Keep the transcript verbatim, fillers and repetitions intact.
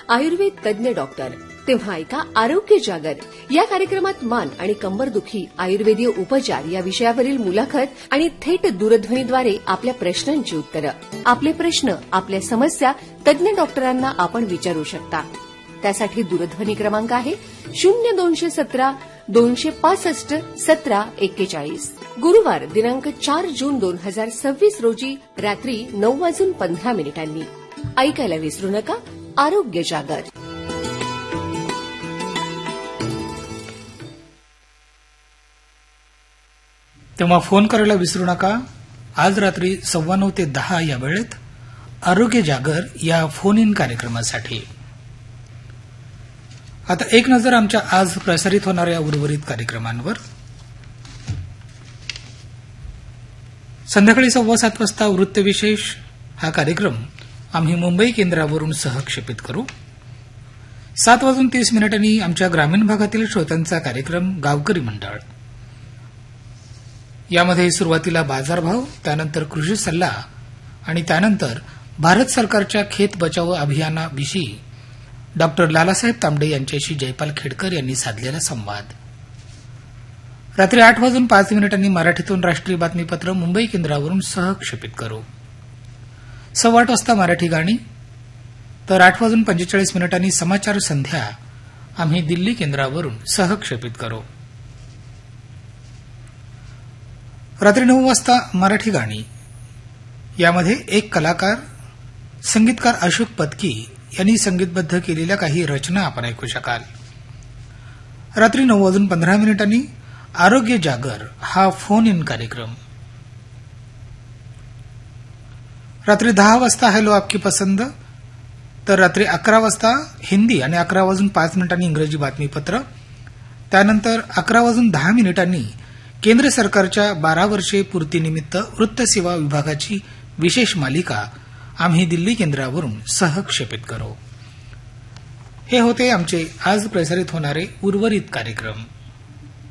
आयुर्वेद तज्ञ डॉक्टर. तेव्हा ऐका आरोग्य जागर या कार्यक्रमात मान आणि कंबरदुखी, आयुर्वेदीय उपचार या विषयावरील मुलाखत आणि थेट दूरध्वनीद्वारे आपल्या प्रश्नांची उत्तरं. आपले प्रश्न, आपल्या समस्या तज्ञ डॉक्टरांना आपण विचारू शकता. त्यासाठी दूरध्वनी क्रमांक आहे शून्य दोनशे सतरा दोनशे पासष्ट सतरा एक्केचाळीस. गुरुवार दिनांक चार जून दोन हजार सव्वीस रोजी रात्री नऊ वाजून पंधरा मिनिटांनी. ऐकायला विसरू नका आरोग्य जागर. तेव्हा फोन करायला विसरू नका. आज रात्री सव्वा नऊ ते दहा या वेळेत आरोग्य जागर या फोन इन कार्यक्रमासाठी. आता एक नजर आमच्या आज प्रसारित होणाऱ्या उर्वरित कार्यक्रमांवर. संध्याकाळी सव्वा सात वाजता वृत्तविशेष हा कार्यक्रम आम्ही मुंबई केंद्रावरून सहक्षेपित करू. सात वाजून तीस मिनिटांनी आमच्या ग्रामीण भागातील श्रोत्यांचा कार्यक्रम गावकरी मंडळ. यामध्ये सुरुवातीला बाजारभाव, त्यानंतर कृषी सल्ला आणि त्यानंतर भारत सरकारच्या खेत बचाव अभियानाविषयी डॉक्टर लालासाहेब तांबडे यांच्याशी जयपाल खेडकर यांनी साधलेला संवाद. रात्री आठ वाजून पाच मिनिटांनी मराठीतून राष्ट्रीय बातमीपत्र मुंबई केंद्रावरून सहक्षेपित करू. सव्वा आठ वाजता मराठी गाणी, तर आठ वाजून पंचेचाळीस मिनिटांनी समाचार संध्या आम्ही दिल्ली केंद्रावरून सहक्षेपित करू. रात्री नऊ वाजता मराठी गाणी, यामध्ये एक कलाकार संगीतकार अशोक पत्की यांनी संगीतबद्ध केलेल्या काही रचना आपण ऐकू शकाल. रात्री नऊ वाजून पंधरा मिनिटांनी आरोग्य जागर हा फोन इन कार्यक्रम. रात्री दहा वाजता हॅलो आपकी पसंद, तर रात्री अकरा वाजता हिंदी आणि अकरा वाजून पाच मिनिटांनी इंग्रजी बातमीपत्र. त्यानंतर अकरा वाजून दहा मिनिटांनी केंद्र सरकारच्या बारा वर्षे पूर्तीनिमित्त वृत्तसेवा विभागाची विशेष मालिका आम्ही दिल्ली केंद्रावरून सहक्षेपित करू. हे होते आमचे आज प्रसारित होणारे उर्वरित कार्यक्रम.